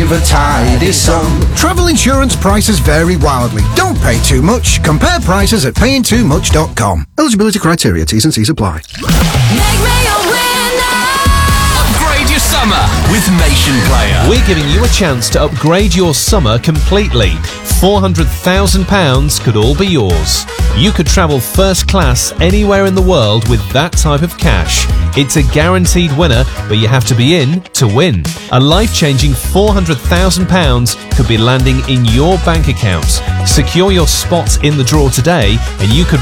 river tide is some. Travel insurance prices vary wildly. Don't pay too much. Compare prices at payingtoomuch.com. Eligibility criteria, T's and C's apply. Make me a winner. Upgrade your summer with Nation Player. We're giving you a chance to upgrade your summer completely. £400,000 could all be yours. You could travel first class anywhere in the world with that type of cash. It's a guaranteed winner, but you have to be in to win. A life-changing £400,000 could be landing in your bank account. Secure your spot in the draw today, and you could